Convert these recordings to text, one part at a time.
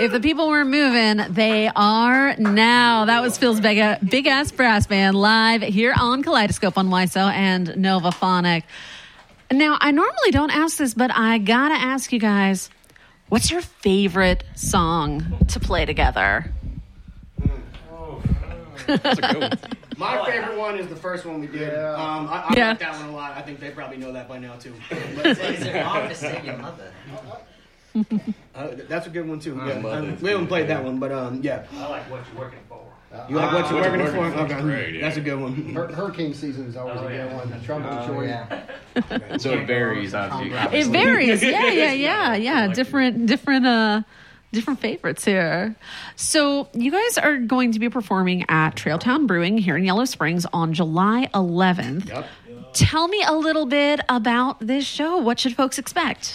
If the people weren't moving, they are now. That was Phil's Big Ass Brass Band live here on Kaleidoscope on YSO and Novaphonic. Now, I normally don't ask this, but I gotta ask you guys, what's your favorite song to play together? That's a good one. My favorite one is the first one we did. I like that one a lot. I think they probably know that by now, too. But is it wrong to say you love it? That's a good one, too. We haven't played that one, but yeah. I like What You're Working For. You like What You're Working For? Okay. Okay. That's a good one. Hurricane season is always a good one. Trouble and Joy. Yeah. So it varies, obviously. It varies. Yeah. Different favorites here. So you guys are going to be performing at Trailtown Brewing here in Yellow Springs on July 11th. Yep. Tell me a little bit about this show. What should folks expect?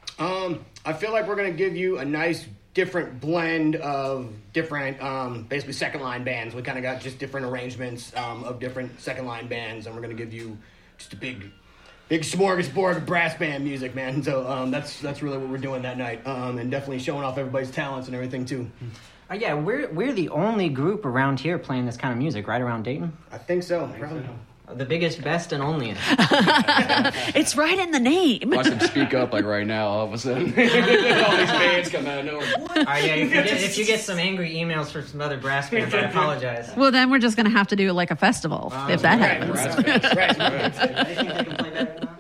I feel like we're going to give you a nice different blend of different basically second line bands. We kind of got just different arrangements of different second line bands, and we're going to give you just a big smorgasbord of brass band music, man. So that's really what we're doing that night, and definitely showing off everybody's talents and everything too. Yeah, we're the only group around here playing this kind of music, right around Dayton? I think so. Probably. The biggest, best, and only. It's right in the name. Watch them speak up like right now. All of a sudden, all these bands come out of nowhere. If you get some angry emails from some other brass bands, I apologize. Well, then we're just going to have to do like a festival if that happens. Right. They think they can play better than us?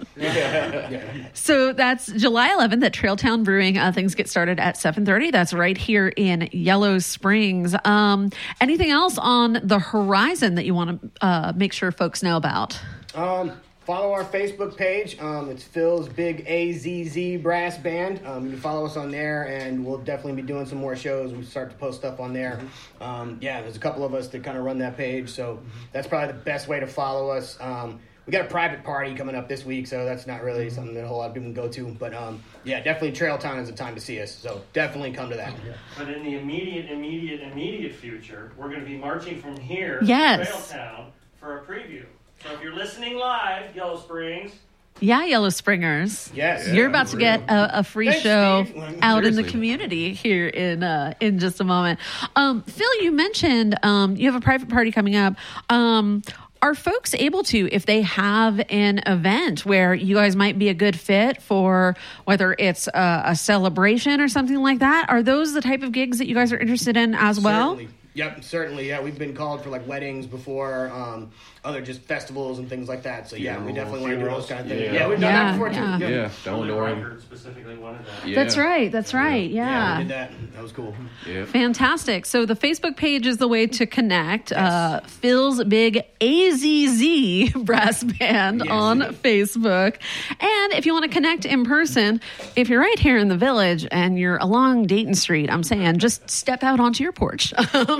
So that's July 11th at Trailtown Brewing. Things get started at 7:30. That's right here in Yellow Springs. Anything else on the horizon that you want to make sure folks know about? Follow our Facebook page. It's Phil's Big AZZ Brass Band. You can follow us on there, and we'll definitely be doing some more shows. We start to post stuff on there. There's a couple of us that kind of run that page, so that's probably the best way to follow us. We got a private party coming up this week, so that's not really something that a whole lot of people can go to. But definitely Trailtown is a time to see us, so definitely come to that. But in the immediate future, we're going to be marching from here to Yes. Trailtown for a preview. So if you're listening live, Yellow Springs, Yeah, Yellow Springers. Yes. You're about to get a free show Steve. out in the Seriously. community here in just a moment. Phil, you mentioned you have a private party coming up. Are folks able to, if they have an event where you guys might be a good fit for, whether it's a celebration or something like that, are those the type of gigs that you guys are interested in as well? Certainly. Yep, certainly. Yeah, we've been called for like weddings before, other just festivals and things like that. So we definitely want to do those kind of things. Yeah. Yeah, we've done that before Yeah. too. Yeah, don't Philip worry. Record specifically wanted that. Yeah. That's right. That's right. Yeah, we Yeah. did that. That was cool. Yeah. Fantastic. So the Facebook page is the way to connect. Phil's Big AZZ Brass Band Yes. on Facebook. And if you want to connect in person, if you're right here in the village and you're along Dayton Street, I'm saying just step out onto your porch.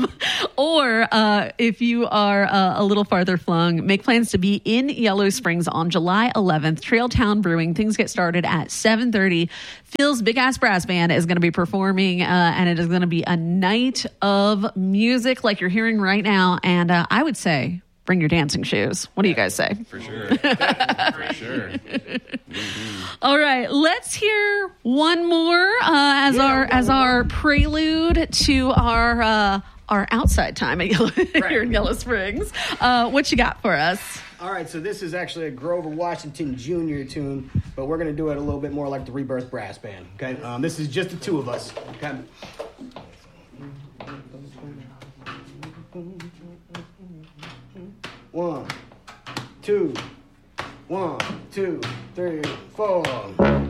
Or if you are a little farther flung, make plans to be in Yellow Springs on July 11th. Trailtown Brewing. Things get started at 7:30. Phil's Big Ass Brass Band is going to be performing, and it is going to be a night of music like you're hearing right now. And I would say, bring your dancing shoes. What do you guys say? For sure. For sure. All right, let's hear one more as our prelude to our outside time at here in Yellow Springs. What you got for us? All right, so this is actually a Grover Washington Jr. tune, but we're going to do it a little bit more like the Rebirth Brass Band. Okay, this is just the two of us. Okay. 1, 2, 1, 2, 3, 4.